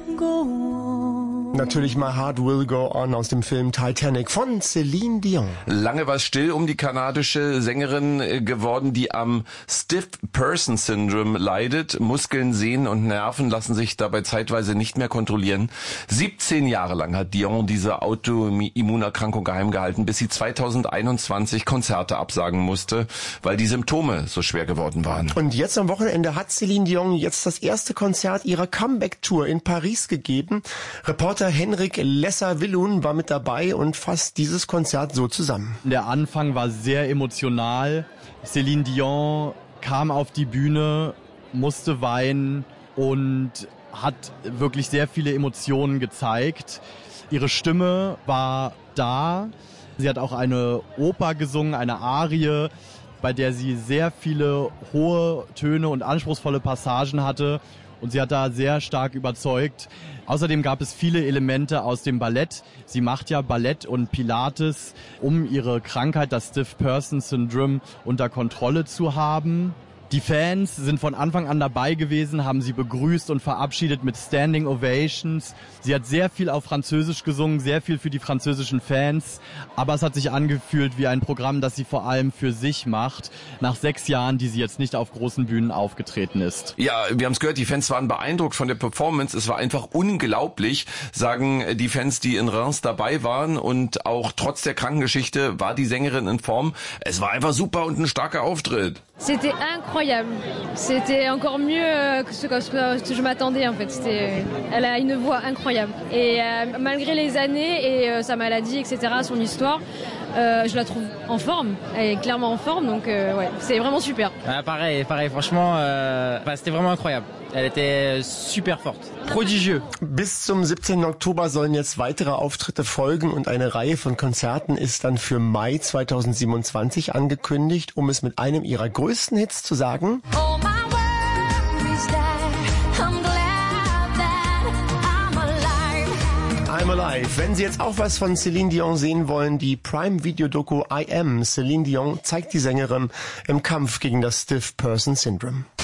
go on. Natürlich My Heart Will Go On aus dem Film Titanic von Celine Dion. Lange war es still um die kanadische Sängerin geworden, die am Stiff Person Syndrome leidet. Muskeln, Sehnen und Nerven lassen sich dabei zeitweise nicht mehr kontrollieren. 17 Jahre lang hat Dion diese Autoimmunerkrankung geheim gehalten, bis sie 2021 Konzerte absagen musste, weil die Symptome so schwer geworden waren. Und jetzt am Wochenende hat Celine Dion jetzt das erste Konzert ihrer Comeback-Tour in Paris gegeben. Reporter Henrik Lesser-Willun war mit dabei und fasst dieses Konzert so zusammen. Der Anfang war sehr emotional. Celine Dion kam auf die Bühne, musste weinen und hat wirklich sehr viele Emotionen gezeigt. Ihre Stimme war da. Sie hat auch eine Oper gesungen, eine Arie, bei der sie sehr viele hohe Töne und anspruchsvolle Passagen hatte. Und sie hat da sehr stark überzeugt. Außerdem gab es viele Elemente aus dem Ballett. Sie macht ja Ballett und Pilates, um ihre Krankheit, das Stiff Person Syndrome, unter Kontrolle zu haben. Die Fans sind von Anfang an dabei gewesen, haben sie begrüßt und verabschiedet mit Standing Ovations. Sie hat sehr viel auf Französisch gesungen, sehr viel für die französischen Fans. Aber es hat sich angefühlt wie ein Programm, das sie vor allem für sich macht, nach 6 Jahren, die sie jetzt nicht auf großen Bühnen aufgetreten ist. Ja, wir haben es gehört, die Fans waren beeindruckt von der Performance. Es war einfach unglaublich, sagen die Fans, die in Reims dabei waren. Und auch trotz der Krankengeschichte war die Sängerin in Form. Es war einfach super und ein starker Auftritt. C'était incroyable. C'était encore mieux que ce que je m'attendais en fait. Elle a une voix incroyable. Et malgré les années et sa maladie, etc., son histoire, je la trouve en forme. Elle est clairement en forme, donc ouais, c'est vraiment super. Pareil, franchement, c'était vraiment incroyable. Elle était super forte, prodigieux. Bis zum 17. Oktober sollen jetzt weitere Auftritte folgen und eine Reihe von Konzerten ist dann für Mai 2027 angekündigt, um es mit einem ihrer größten Hits zu sagen. All my worries die, I'm glad that I'm alive. I'm Alive. Wenn Sie jetzt auch was von Celine Dion sehen wollen, die Prime-Video-Doku I Am Celine Dion zeigt die Sängerin im Kampf gegen das Stiff Person Syndrome.